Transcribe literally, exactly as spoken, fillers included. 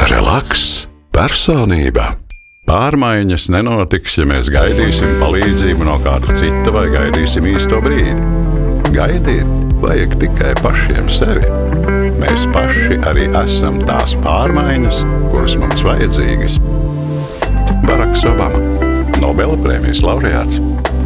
Relaks, personība. Pārmaiņas nenotiks, ja mēs gaidīsim palīdzību no kāda cita vai gaidīsim īsto brīdi. Gaidīt vajag tikai pašiem sevi. Mēs paši arī esam tās pārmaiņas, kuras mums vajadzīgas. Baraks Obama, Nobela prēmijas laureāts.